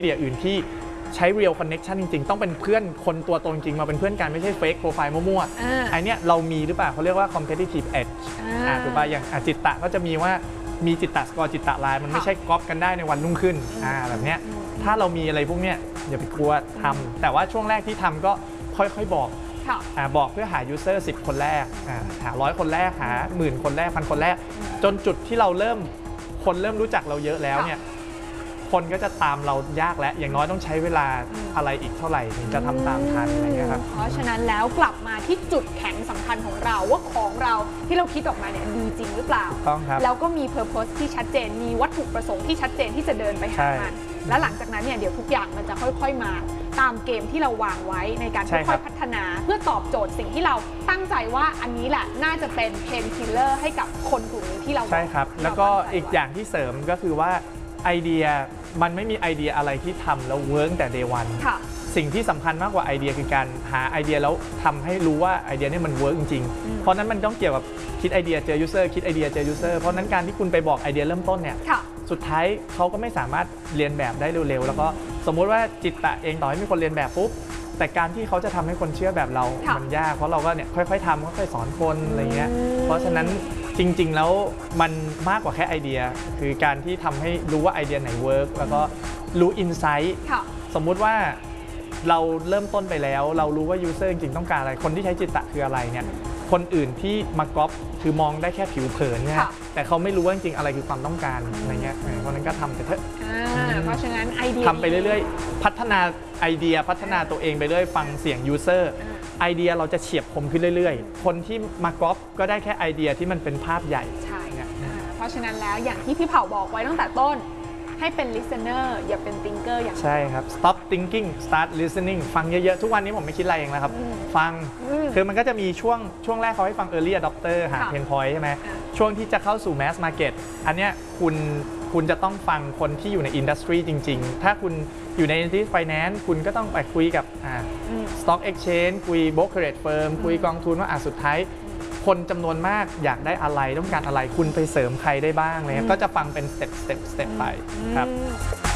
เดียอื่นที่ใช้ real connection จริงๆต้องเป็นเพื่อนคนตัวตนจริงมาเป็นเพื่อนกันไม่ใช่ fake profile มั่วๆไอเนี้ยเรามีหรือเปล่าเขาเรียกว่า competitive edge ถูกป่ะอย่างจิตตะก็จะมีว่ามีจิตตะสกอร์จิตตะไลน์มันไม่ใช่ก๊อปกันได้ในวันรุ่งขึ้นแบบเนี้ยถ้าเรามีอะไรพวกเนี้ยอย่าไปกลัวทำแต่ว่าช่วงแรกที่ทำก็ค่อยๆบอกบอกเพื่อหา user 10 คนแรกหา100 คนแรกหา10,000 คนแรก1,000 คนแรกจนจุดที่เราคนเริ่มรู้จักเราเยอะแล้วเนี่ยคนก็จะตามเรายากแล้วอย่างน้อยต้องใช้เวลาอะไรอีกเท่าไหร่ถึงจะทำตามทันอะไรเงี้ยครับเพราะฉะนั้นแล้วกลับมาที่จุดแข็งสำคัญของเราว่าของเราที่เราคิดออกมาเนี่ยดีจริงหรือเปล่าต้องครับแล้วก็มี purpose ที่ชัดเจนมีวัตถุประสงค์ที่ชัดเจนที่จะเดินไปหามันและหลังจากนั้นเนี่ยเดี๋ยวทุกอย่างมันจะค่อยๆมาตามเกมที่เราวางไว้ในการค่อยๆพัฒนาเพื่อตอบโจทย์สิ่งที่เราตั้งใจว่าอันนี้แหละน่าจะเป็น pain killer ให้กับคนกลุ่มนี้ที่เราใช่ครับแล้วก็อีกอย่างที่เสริมก็คือว่าไอเดียมันไม่มีไอเดียอะไรที่ทำแล้วเวิร์กแต่ day one สิ่งที่สำคัญมากกว่าไอเดียคือการหาไอเดียแล้วทำให้รู้ว่าไอเดียนี้มันเวิร์กจริงๆเพราะนั้นมันต้องเกี่ยวกับคิดไอเดียเจอ user คิดไอเดียเจอ user เพราะนั้นการที่คุณไปบอกไอเดียเริ่มต้นเนี่ยสุดท้ายเขาก็ไม่สามารถเรียนแบบได้เร็วๆแล้วก็สมมุติว่าจิตตะเองต่อให้มีคนเรียนแบบปุ๊บแต่การที่เขาจะทำให้คนเชื่อแบบเรามันยากเพราะเราก็เนี่ยค่อยๆทำค่อยๆสอนคนอะไรเงี้ยเพราะฉะนั้นจริงๆแล้วมันมากกว่าแค่ไอเดียคือการที่ทำให้รู้ว่าไอเดียไหนเวิร์กแล้วก็รู้อินไซต์สมมุติว่าเราเริ่มต้นไปแล้วเรารู้ว่ายูเซอร์จริงๆต้องการอะไรคนที่ใช้จิตตะคืออะไรเนี่ยคนอื่นที่มาก๊อปคือมองได้แค่ผิวเผินเนี่ยแต่เขาไม่รู้ว่าจริงๆอะไรคือความต้องการอะไรเงี้ยเพราะนั้นก็ทำไปเถอะเพราะฉะนั้นไอเดียทำไปเรื่อยๆพัฒนาไอเดียพัฒนาตัวเองไปเรื่อยฟังเสียงยูเซอร์ไอเดียเราจะเฉียบคมขึ้นเรื่อยๆคนที่มาก๊อปก็ได้แค่ไอเดียที่มันเป็นภาพใหญ่ใช่เพราะฉะนั้นแล้วอย่างที่พี่เผาบอกไว้ตั้งแต่ต้นให้เป็น listener อย่าเป็น thinker อย่างใช่ครับ stop thinking start listening ฟังเยอะๆทุกวันนี้ผมไม่คิดอะไรเองแล้วครับฟังคือมันก็จะมีช่วงแรกเขาให้ฟัง early adopter หา pain point ใช่ไหมช่วงที่จะเข้าสู่ mass market อันเนี้ยคุณจะต้องฟังคนที่อยู่ในอินดัสทรีจริงๆถ้าคุณอยู่ใน finance คุณก็ต้องไปคุยกับstock exchange คุย brokerage firm คุยกองทุนว่าสุดท้ายคนจำนวนมากอยากได้อะไรต้องการอะไรคุณไปเสริมใครได้บ้างเลยก็จะฟังเป็นสเต็ปไปครับ